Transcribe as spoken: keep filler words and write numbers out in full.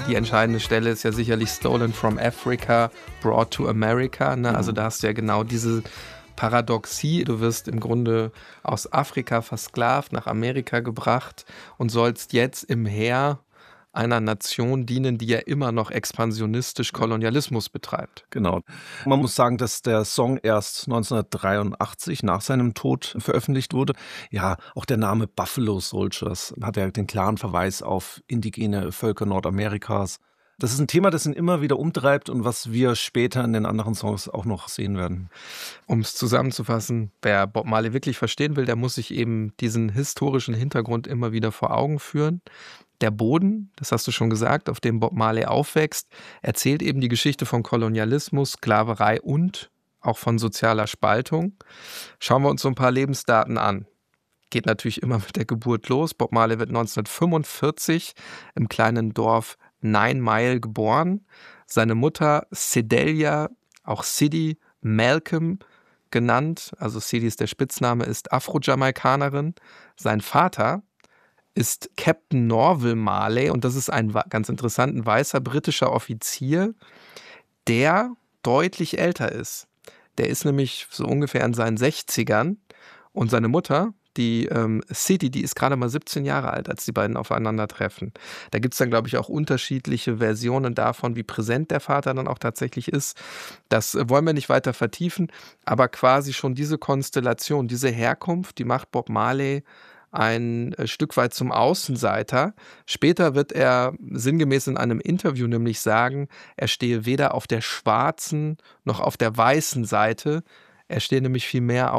die entscheidende Stelle ist ja sicherlich Stolen from Africa, brought to America. Ne? Also da hast du ja genau diese Paradoxie. Du wirst im Grunde aus Afrika versklavt, nach Amerika gebracht und sollst jetzt im Heer einer Nation dienen, die ja immer noch expansionistisch Kolonialismus betreibt. Genau. Man muss sagen, dass der Song erst neunzehnhundertdreiundachtzig nach seinem Tod veröffentlicht wurde. Ja, auch der Name Buffalo Soldiers hat ja den klaren Verweis auf indigene Völker Nordamerikas. Das ist ein Thema, das ihn immer wieder umtreibt und was wir später in den anderen Songs auch noch sehen werden. Um es zusammenzufassen, wer Bob Marley wirklich verstehen will, der muss sich eben diesen historischen Hintergrund immer wieder vor Augen führen. Der Boden, das hast du schon gesagt, auf dem Bob Marley aufwächst, erzählt eben die Geschichte von Kolonialismus, Sklaverei und auch von sozialer Spaltung. Schauen wir uns so ein paar Lebensdaten an. Geht natürlich immer mit der Geburt los. Bob Marley wird neunzehnhundertfünfundvierzig im kleinen Dorf Nine Mile geboren. Seine Mutter Sedelia, auch Sidi Malcolm genannt, also Sidi ist der Spitzname, ist Afro-Jamaikanerin. Sein Vater ist Captain Norval Marley und das ist ein ganz interessant, ein weißer britischer Offizier, der deutlich älter ist. Der ist nämlich so ungefähr in seinen sechzigern und seine Mutter, die ähm, Sidi, die ist gerade mal siebzehn Jahre alt, als die beiden aufeinandertreffen. Da gibt es dann, glaube ich, auch unterschiedliche Versionen davon, wie präsent der Vater dann auch tatsächlich ist. Das äh, wollen wir nicht weiter vertiefen, aber quasi schon diese Konstellation, diese Herkunft, die macht Bob Marley ein äh, Stück weit zum Außenseiter. Später wird er sinngemäß in einem Interview nämlich sagen, er stehe weder auf der schwarzen noch auf der weißen Seite. Er stehe nämlich viel mehr